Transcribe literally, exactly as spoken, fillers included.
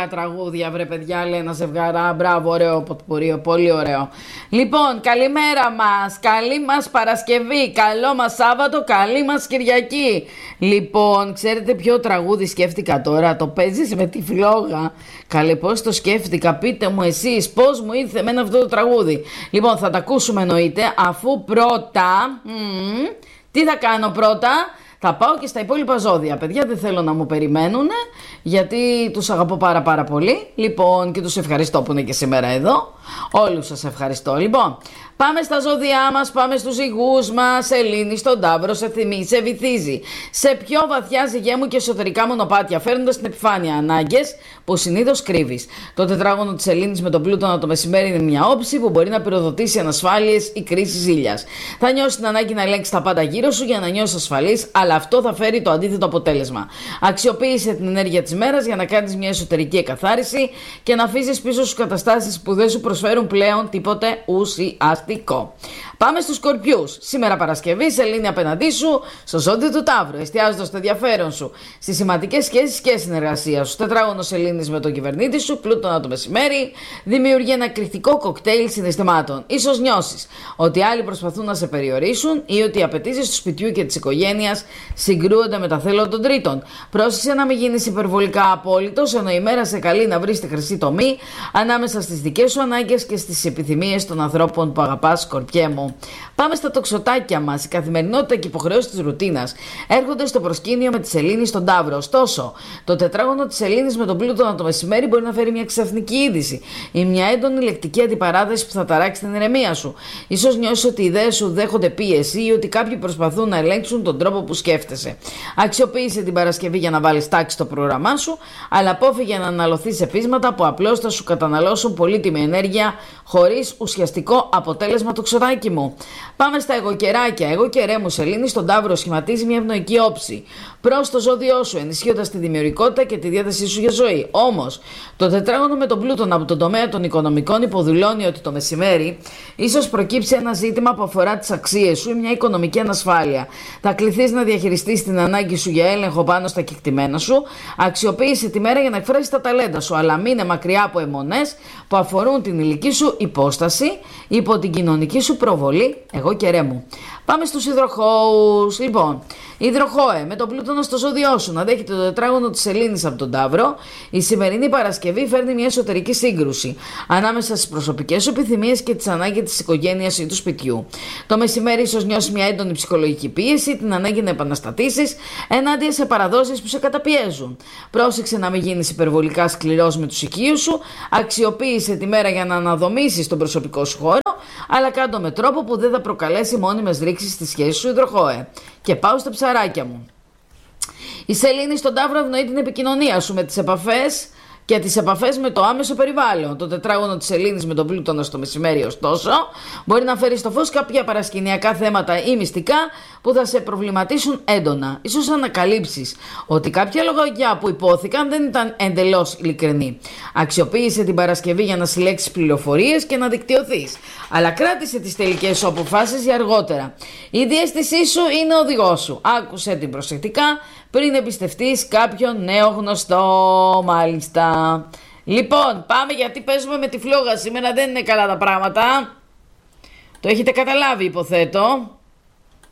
ωραία τραγούδια, βρε παιδιά, λέει ένα ζευγαρά. Μπράβο, ωραίο ποτπουρίο, πολύ ωραίο. Λοιπόν, καλημέρα μας, καλή μας Παρασκευή, καλό μας Σάββατο, καλή μας Κυριακή. Λοιπόν, ξέρετε ποιο τραγούδι σκέφτηκα τώρα? Το παίζεις με τη φλόγα. Καλέ, πώς το σκέφτηκα, πείτε μου εσείς πώς μου ήρθε εμένα αυτό το τραγούδι. Λοιπόν, θα τα ακούσουμε εννοείται, αφού πρώτα... Μ, τι θα κάνω πρώτα? Θα πάω και στα υπόλοιπα ζώδια. Παιδιά, δεν θέλω να μου περιμένουν, γιατί τους αγαπώ πάρα πάρα πολύ. Λοιπόν, και τους ευχαριστώ που είναι και σήμερα εδώ. Όλους σας ευχαριστώ. Λοιπόν, πάμε στα ζώδιά μας, πάμε στους ζυγούς μας. Σελήνη στον Ταύρο, σε θυμίζει, σε βυθίζει. Σε πιο βαθιά ζυγέ μου και εσωτερικά μονοπάτια, φέρνοντας στην επιφάνεια ανάγκες που συνήθως κρύβεις. Το τετράγωνο της Σελήνης με τον Πλούτονα το μεσημέρι είναι μια όψη που μπορεί να πυροδοτήσει ανασφάλειες ή κρίσεις ήλιας. Θα νιώσεις την ανάγκη να ελέγξεις τα πάντα γύρω σου για να νιώσεις ασφαλής, αλλά αυτό θα φέρει το αντίθετο αποτέλεσμα. Αξιοποίησε την ενέργεια της μέρας για να κάνεις μια εσωτερική εκαθάριση και να αφήσεις πίσω σου καταστάσεις που δεν σου προσφέρουν πλέον τίποτε ουσιαστικό. Πάμε στους Σκορπιούς. Σήμερα Παρασκευή, Σελήνη απέναντί σου, στο ζώδιο του Ταύρου, εστιάζοντας το ενδιαφέρον σου στις σημαντικές σχέσεις και συνεργασία σου. Τετράγωνο Σελήνης με τον κυβερνήτη σου, Πλούτονα το μεσημέρι, δημιουργεί ένα εκρηκτικό κοκτέιλ συναισθημάτων. Ίσως νιώσεις ότι άλλοι προσπαθούν να σε περιορίσουν ή ότι οι απαιτήσεις του σπιτιού και της οικογένειας συγκρούονται με τα θέλω των τρίτων. Πρόσεξε να μην γίνεις υπερβολικά απόλυτος, ενώ η μέρα σε καλεί να βρεις τη χρυσή τομή ανάμεσα στις δικές σου ανάγκες και στις επιθυμίες των ανθρώπων που αγαπάς, Σκορπιέ μου. Πάμε στα τοξοτάκια μας. Η καθημερινότητα και οι υποχρεώσεις της ρουτίνας έρχονται στο προσκήνιο με τη Σελήνη στον Ταύρο. Ωστόσο, το τετράγωνο της Σελήνης με τον Πλούτονα το μεσημέρι μπορεί να φέρει μια ξαφνική είδηση ή μια έντονη λεκτική αντιπαράθεση που θα ταράξει την ηρεμία σου. Ίσως νιώσεις ότι οι ιδέες σου δέχονται πίεση ή ότι κάποιοι προσπαθούν να ελέγξουν τον τρόπο που σκέφτεσαι. Αξιοποίησε την Παρασκευή για να βάλεις τάξη στο πρόγραμμά σου, αλλά απόφυγε να αναλωθείς σε πείσματα που απλώς θα σου καταναλώσουν πολύτιμη ενέργεια χωρίς ουσιαστικό αποτέλεσμα, τοξοτάκι μου. Πάμε στα εγωκεράκια. Εγώ κερέ μου, Σελήνη στον Ταύρο σχηματίζει μια ευνοϊκή όψη προς το ζώδιό σου, ενισχύοντας τη δημιουργικότητα και τη διάθεσή σου για ζωή. Όμως, το τετράγωνο με τον Πλούτονα από τον τομέα των οικονομικών υποδηλώνει ότι το μεσημέρι ίσως προκύψει ένα ζήτημα που αφορά τις αξίες σου ή μια οικονομική ανασφάλεια. Θα κληθείς να διαχειριστείς την ανάγκη σου για έλεγχο πάνω στα κεκτημένα σου. Αξιοποίησε τη μέρα για να εκφράσεις τα ταλέντα σου, αλλά μείνε μακριά από αιμονές που αφορούν την ηλική σου υπόσταση υπό την κοινωνική σου προβολή. Εγώ κερέ μου. Πάμε στους υδροχόους. Λοιπόν, υδροχόε, με τον Πλούτονα στο ζώδιό σου να δέχεται το τετράγωνο της Σελήνης από τον Ταύρο, η σημερινή Παρασκευή φέρνει μια εσωτερική σύγκρουση ανάμεσα στις προσωπικές σου επιθυμίες και τις ανάγκες της οικογένειας ή του σπιτιού. Το μεσημέρι ίσως νιώσεις μια έντονη ψυχολογική πίεση, την ανάγκη να επαναστατήσεις ενάντια σε παραδόσεις που σε καταπιέζουν. Πρόσεξε να μην γίνεις υπερβολικά σκληρός με τους οικείους σου, αξιοποίησε τη μέρα για να αναδομήσεις τον προσωπικό σου χώρο, αλλά κάντο με τρόπο που δεν θα προκαλέσει μόνιμες ρήξεις στη σχέση σου, υδροχόε. Και πάω στα ψαράκια μου. Η Σελήνη στον Ταύρο ευνοεί την επικοινωνία σου με τις επαφές και τις επαφές με το άμεσο περιβάλλον. Το τετράγωνο της Σελήνης με τον Πλούτονα στο μεσημέρι, ωστόσο, μπορεί να φέρει στο φως κάποια παρασκηνιακά θέματα ή μυστικά που θα σε προβληματίσουν έντονα. Ίσως ανακαλύψεις ότι κάποια λογαγιά που υπόθηκαν δεν ήταν εντελώς ειλικρινή. Αξιοποίησε την Παρασκευή για να συλλέξεις πληροφορίες και να δικτυωθείς, αλλά κράτησε τις τελικές σου αποφάσεις για αργότερα. Η διαίσθησή σου είναι ο οδηγός σου. Άκουσε την προσεκτικά πριν εμπιστευτείς κάποιον νέο γνωστό, μάλιστα. Λοιπόν, πάμε γιατί παίζουμε με τη φλόγα σήμερα, δεν είναι καλά τα πράγματα. Το έχετε καταλάβει, υποθέτω.